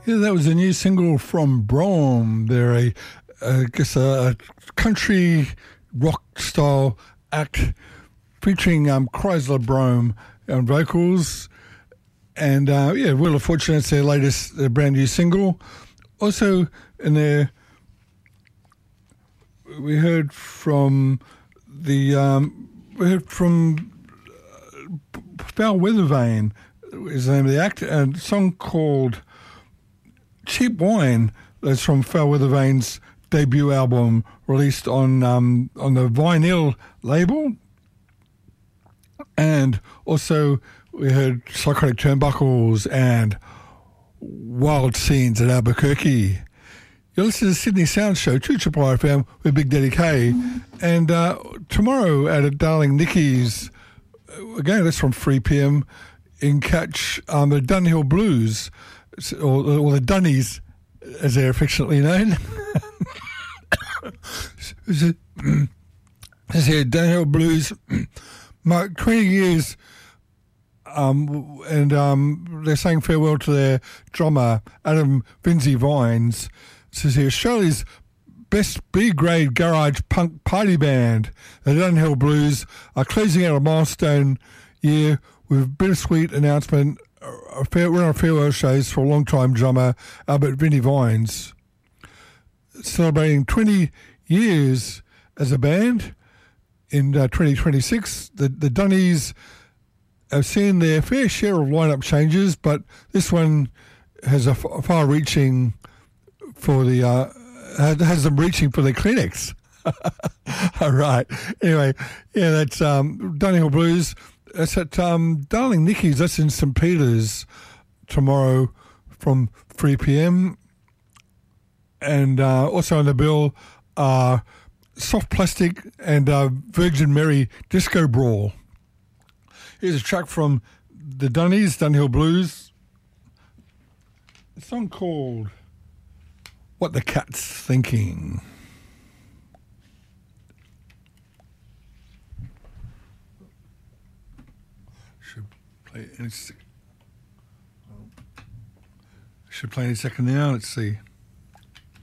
Yeah, that was a new single from Brom. They're a country rock style act featuring Chrysler Brome on vocals. And Wheel of Fortune, it's their latest, their brand new single. Also, in there, we heard from Foul Weather Vane is the name of the act, and a song called Cheap Wine. That's from Foul Weather Vane's debut album, released on the Vinyl label. And also we heard Psychotic Turnbuckles and Wild Scenes at Albuquerque. You're listening to the Sydney Sound Show, True Triple FM with Big Daddy K. And tomorrow at Darling Nikki's, again, that's from 3 p.m, you can catch the Dunhill Blues, or the Dunnies, as they're affectionately known. This here, Dunhill Blues, mark 20 years, and they're saying farewell to their drummer, Adam Vinzi Vines. This is here, Australia's best B-grade garage punk party band. The Dunhill Blues are closing out a milestone year with a bittersweet announcement. We're on farewell shows for long-time drummer Albert Vinny Vines. Celebrating 20 years as a band in 2026. The Dunnies have seen their fair share of lineup changes, but this one has a far-reaching for the has them reaching for the clinics. All right. Anyway, yeah, that's Dunhill Blues. That's at Darling Nikki's. That's in St. Peter's tomorrow from 3 p.m. And also on the bill are Soft Plastic and Virgin Mary Disco Brawl. Here's a track from the Dunhill Blues. A song called What the Cat's Thinking. Should play any second now. Let's see.